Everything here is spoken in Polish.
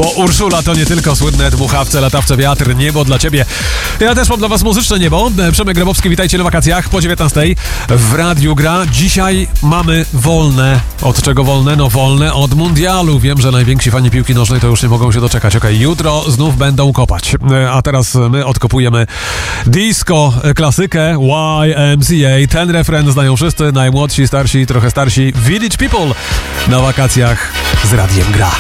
Bo Urszula to nie tylko słynne dmuchawce, latawce, wiatr, niebo dla ciebie. Ja też mam dla was muzyczne niebo. Przemek Grabowski, witajcie na wakacjach po 19 w Radiu Gra. Dzisiaj mamy wolne. Od czego wolne? No wolne od mundialu. Wiem, że najwięksi fani piłki nożnej to już nie mogą się doczekać. Okej, jutro znów będą kopać. A teraz my odkopujemy disco klasykę YMCA. Ten refren znają wszyscy, najmłodsi, starsi, trochę starsi. Village People na wakacjach z Radiem Gra.